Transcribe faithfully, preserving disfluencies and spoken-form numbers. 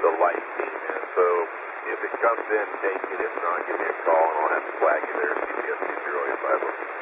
the light team in. So if it comes in, take it. If not, give me a call, and I'll have to flag you there, C B S two zero eight five zero.